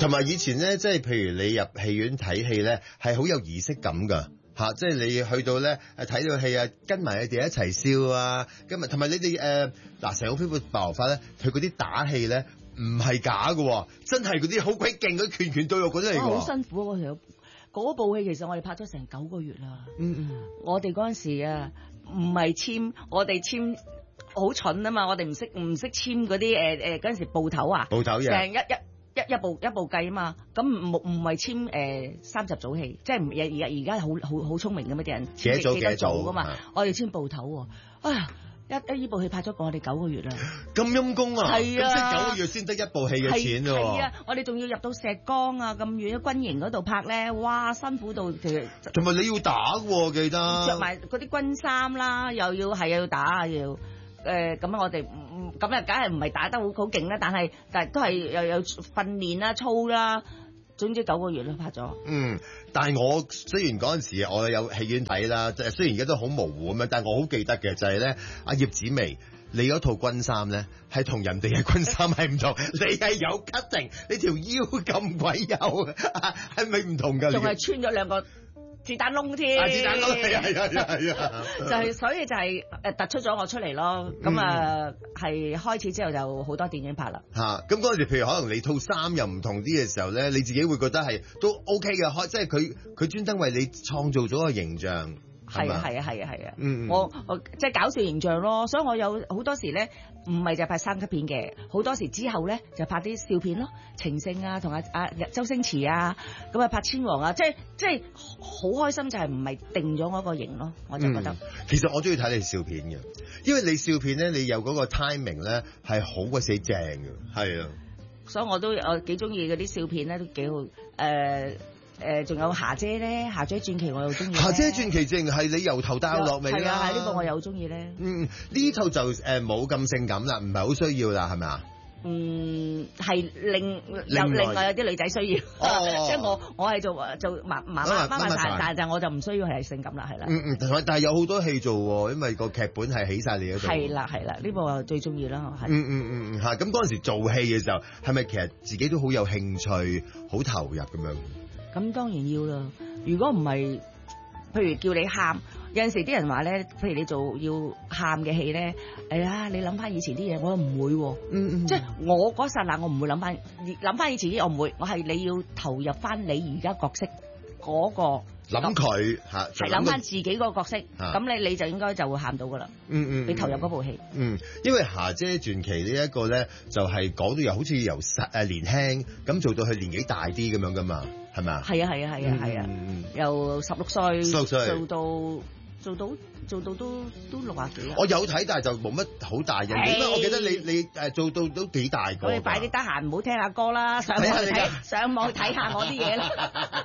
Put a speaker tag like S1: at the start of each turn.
S1: 同埋以前咧，即係譬如你入戲院睇戲咧，係好有儀式感㗎。即係你去到咧睇到戲啊，跟埋你哋一齊笑啊，同埋你哋成個飛虎白頭髮咧，佢嗰啲打戲咧唔係假嘅，真係嗰啲好鬼勁嗰啲拳拳到肉嗰啲嚟㗎。
S2: 好辛苦啊！嗰部戲其實我哋拍咗成9個月啦。我哋嗰陣時啊，唔係簽，我哋簽好蠢啊嘛！我哋唔識簽嗰啲嗰陣時部頭啊，
S1: 部頭嘢
S2: 成一部計啊嘛，咁唔係簽30組戲，即係而家好聰明咁啲人
S1: 幾多組
S2: 噶嘛，我哋簽部頭喎，呢部戲拍咗我哋9個月啦，
S1: 咁陰功啊！
S2: 係啊，
S1: 咁即係9個月先得一部戲嘅錢喎。
S2: 係啊，我哋仲要入到石崗啊咁遠軍營嗰度拍咧，哇辛苦到其實。同
S1: 埋你要打喎，記得。
S2: 着埋嗰啲軍衫啦，又要打啊要。咁我哋咁啊，梗係唔係打得好勁啦，但係都係又有訓練啦、操啦，總之9個月啦拍咗。
S1: 但係我雖然嗰陣時我有戲院睇啦，即係雖然而家都好模糊咁樣，但係我好記得嘅就係咧，阿葉子楣你嗰套軍衫咧係同人哋嘅軍衫係唔同，你係有 cutting，你條腰咁鬼幼，係咪唔同㗎？
S2: 仲係穿咗2個子彈窿添，
S1: 子彈窿係啊，
S2: 就係所以就係突出咗我出嚟咯。咁係開始之後就好多電影拍啦。
S1: 咁嗰陣時，譬如可能你套衫又唔同啲嘅時候咧，你自己會覺得係都 OK 嘅，即係佢專登為你創造咗個形象。係啊，我即係搞笑形象咯，所以我有好多時咧唔係就拍3級片嘅，好多時之後咧就拍啲笑片咯，情聖啊，同阿周星馳啊，咁啊拍千王啊，即係好開心，就係唔係定咗我個型咯，我就覺得。其實我中意睇你笑片嘅，因為你笑片咧，你有嗰個 timing 咧係好鬼死正嘅，係啊，
S2: 所以我幾中意嗰啲笑片咧，都幾好仲有霞姐咧，霞姐傳奇我又中意。霞
S1: 姐傳奇正係你由頭到落尾啦。
S2: 係呢個我又中意咧。
S1: 呢套就冇咁性感啦，唔係好需要啦，係咪啊？
S2: 係另外有啲女仔需要，即係我係做媽媽，但我就唔需要係性感啦，係啦。
S1: 但係有好多戲做喎，因為個劇本係起晒你嗰度。
S2: 係啦，呢部我最中意啦，係。
S1: 咁嗰陣時做戲嘅時候，係咪其實自己都好有興趣，好投入咁樣？
S2: 咁當然要啦，如果唔係，譬如叫你喊，有陣時啲人話咧，譬如你做要喊嘅戲咧，你諗翻以前啲嘢，我又唔會喎，即係我嗰剎那我唔會諗翻以前啲嘢，我唔會，我係你要投入翻你而家角色嗰個。
S1: 諗佢係
S2: 諗翻自己個角色，咁你就應該就會喊到噶啦。你投入嗰部戲。
S1: 因為霞姐傳奇呢一個咧，就係講到又好似由年輕咁做到佢年紀大啲咁樣噶嘛，係咪啊？係
S2: 啊，由16歲做到都60幾。
S1: 我有睇，但係就冇乜好大印象。因為我記得你做到都幾大個。
S2: 我哋快啲得閒唔好聽下歌啦，上網去睇下我啲嘢啦。